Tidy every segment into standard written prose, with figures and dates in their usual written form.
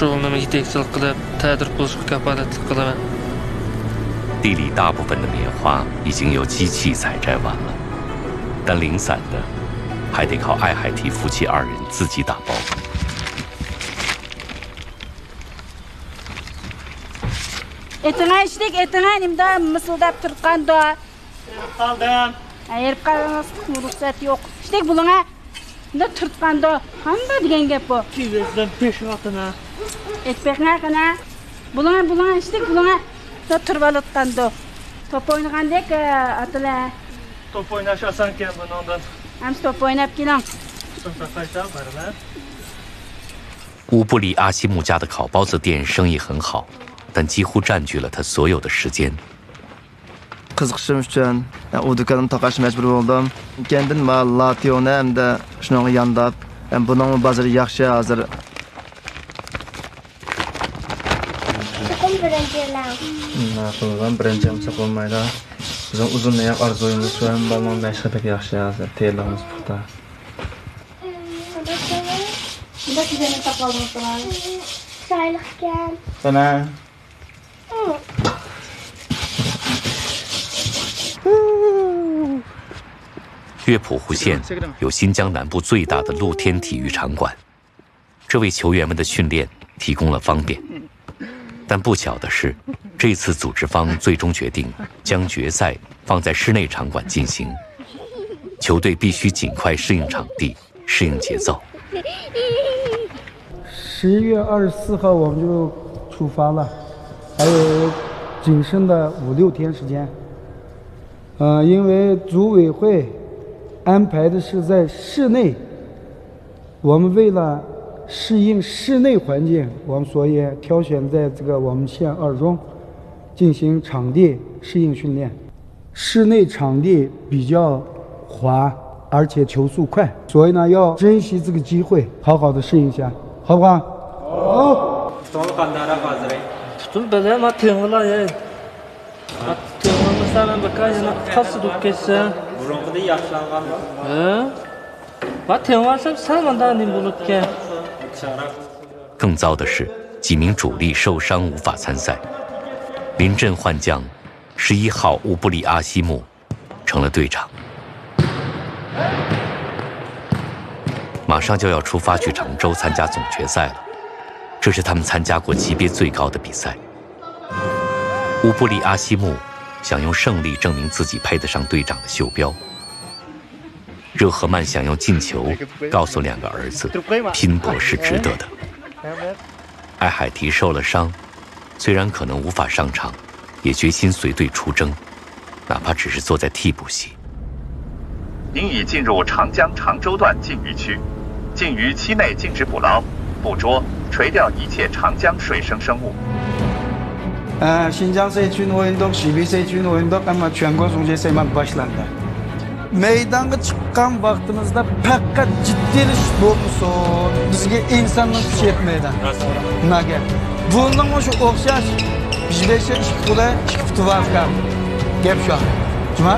地里大部分的棉花已经由机器采摘完了，但零散的还得靠艾海提夫妻2人自己打包。 Etine içtik, etine elimde mısıldap Türkkan'da. Kaldım. Ayırıp kalınız, ruhsat yok. İşte buluna, ne Türkkan'da, handa diyen gep bu. Kivezden 5 atına. Etpek ne kana? Buluna, işte buluna, ne Türkbalıkkan'da. Top oynayan dek atıla. Top oynaşasan ki bundan. Hem top oynayıp gelen. Sınıfta kaçtan var lan? 乌布里阿西木家的烤包子店生意很好，但几乎占据了他所有的时间。 Qiziqishim uchun u do'konimni taqashga majbur bo'ldim. Kendin mal lationi hamda shunga yondab, buning bozori yaxshi hozir. Naqilgan birinchi hamsa bo'lmaydi. Bizning uzun oyoq orzuyimiz bilan balmon mashqa pek yaxshi hozir. Tayyorligimiz puxta. Bunda sizeni tapalım falan. Saylıkken. Bana. 乐浦湖县有新疆南部最大的露天体育场馆，这为球员们的训练提供了方便。但不巧的是，这次组织方最终决定将决赛放在室内场馆进行，球队必须尽快适应场地、适应节奏。 11月24号我们就出发了，还有仅剩的5、6天时间。因为组委会 安排的是在室内，我们为了适应室内环境，我们所以挑选在这个我们县2中进行场地适应训练。室内场地比较滑，而且球速快，所以呢要珍惜这个机会，好好的适应一下，好不好？好。 Tutun böyle ama tığla ya. Tığla mesela bakayım nasıl tutkesin. Burunqda yaşlanğan. Tığla sen manda ne bulutke. 更糟的是，几名主力受伤无法参赛。临阵换将，11号乌布里阿西木成了队长。马上就要出发去常州参加总决赛了，这是他们参加过级别最高的比赛。乌布里阿西木想用胜利证明自己配得上队长的袖标。热赫曼想用进球告诉2个儿子，拼搏是值得的。艾海提受了伤，虽然可能无法上场，也决心随队出征，哪怕只是坐在替补席。 您已进入长江常州段禁渔区，禁渔期内禁止捕捞、捕捉、垂钓一切长江水生生物。 Şinjan Seçkin oyunduk, Şibi Seçkin oyunduk ama Çuangol Sungjeseyman başlandı. Meydanga çıkan vaktimizde pek ciddi iş olmuşsun. Bizge insanlık kuş yetmeydi. Nage. Bunun şu okşaş, bizde şey çıktı, çıktı vakka. Gep şu an. Cuma?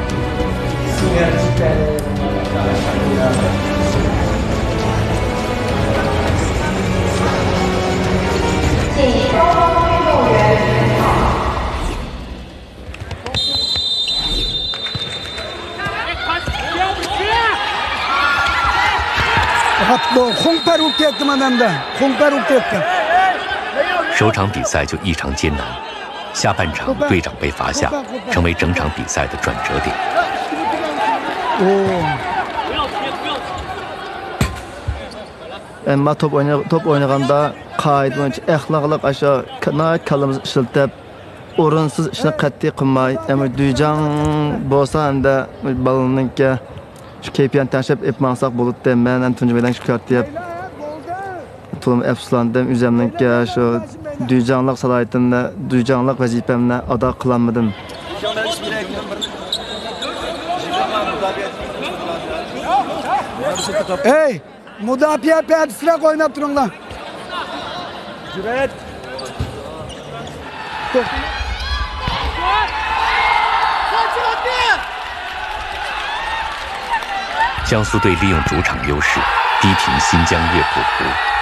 首场比赛就异常艰难，下半场队长被罚下，成为整场比赛的转折点。 Ama top oynaganda qoida axloqliq aşağı kalamiz ishlatib, o'rinsiz ishni qat'iy qilmay, duyjang bo'lsa hamda balaninki shu kayfiyatni tashlab etmasak bo'ladi. Men ham tunji bilan chiqartib, to'lim afsuslandim. O'zimninki shu duyjanglik salohiyatini, duyjanglik vazifamni ado qilolmadim. Hey! Müdafiye perdesiyle oynayıp durun lan. Cüret. 江苏队利用主场优势，逼平新疆乐浦湖。